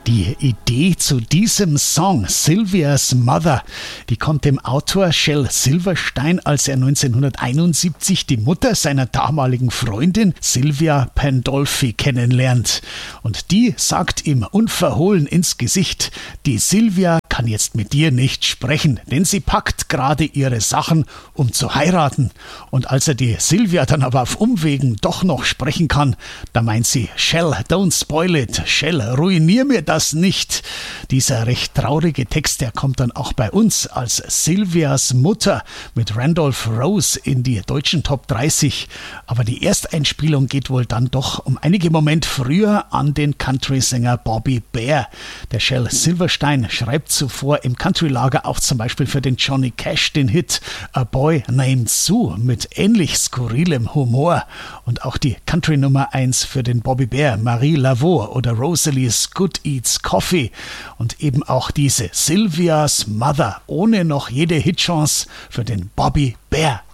Die Idee zu diesem Song, Sylvia's Mother, die kommt dem Autor Shel Silverstein, als er 1971 die Mutter seiner damaligen Freundin Sylvia Pandolfi kennenlernt. Und die sagt ihm unverhohlen ins Gesicht: Die Sylvia kann jetzt mit dir nicht sprechen, denn sie packt gerade ihre Sachen, um zu heiraten. Und als er die Sylvia dann aber auf Umwegen doch noch sprechen kann, da meint sie: Shel, don't spoil it. Shel, ruinier mir das nicht. Dieser recht traurige Text, der kommt dann auch bei uns als Sylvias Mutter mit Randolph Rose in die deutschen Top 30. Aber die Ersteinspielung geht wohl dann doch um einige Momente früher an den Country-Sänger Bobby Bare. Der Shel Silverstein schreibt zuvor im Country-Lager auch zum Beispiel für den Johnny Cash den Hit A Boy Named Sue mit ähnlich skurrilem Humor. Und auch die Country-Nummer 1 für den Bobby Bare, Marie Laveau oder Rosalie's Good Eats Coffee. Und eben auch diese Sylvia's Mother ohne noch jede Hitchance für den Bobby Bare.